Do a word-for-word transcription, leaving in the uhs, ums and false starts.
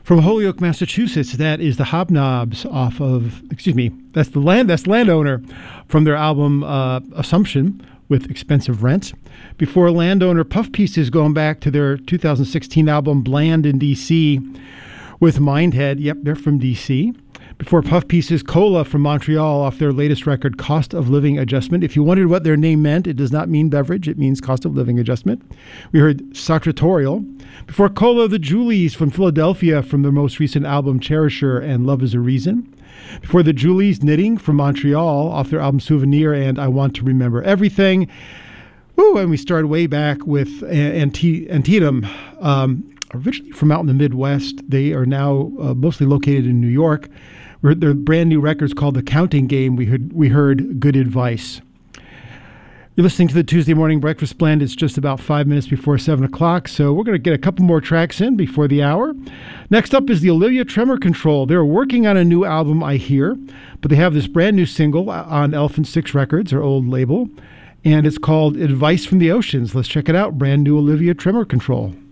From Holyoke, Massachusetts, that is the Hobnobs off of, excuse me, that's the land, that's Landowner from their album uh, Assumption with Expensive Rent. Before Landowner, Puff Pieces going back to their two thousand sixteen album Bland in D C with Mindhead. Yep, they're from D C. Before Puff Pieces, Cola from Montreal off their latest record, Cost of Living Adjustment. If you wondered what their name meant, it does not mean beverage. It means cost of living adjustment. We heard Sartorial. Before Cola, the Julies from Philadelphia from their most recent album, Cherisher and Love is a Reason. Before the Julies, Knitting from Montreal off their album Souvenir and I Want to Remember Everything. Woo, and we started way back with Ante- Antietam. Um, originally from out in the Midwest. They are now uh, mostly located in New York. Their brand new record's called The Counting Game. We heard, we heard Good Advice. You're listening to the Tuesday Morning Breakfast Blend. It's just about five minutes before seven o'clock, so we're going to get a couple more tracks in before the hour. Next up is the Olivia Tremor Control. They're working on a new album, I hear, but they have this brand new single on Elephant Six Records, their old label, and it's called Advice from the Oceans. Let's check it out. Brand new Olivia Tremor Control.